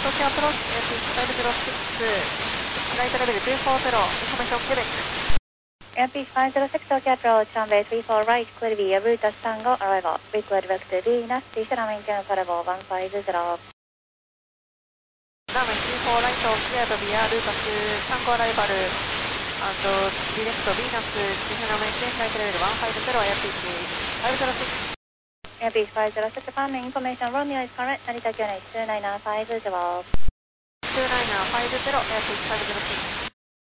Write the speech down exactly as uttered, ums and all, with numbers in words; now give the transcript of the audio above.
Tokyo approach, Airfish five zero six, flight level two four zero, information Quebec. Airfish five zero six, Tokyo approach, runway three four right, clear via Brutus Tango, arrival. Require direct to Venus, Sierra maintain level one five zero. Runway three four right, cleared via Brutus Tango, arrival. And direct to Venus, Sierra maintain flight level one five zero, Airfish five zero six. Airfish five zero six, landing information, Romeo is current, Narita Q N H two nine nine five zero. two nine nine five zero, Airfish five zero six.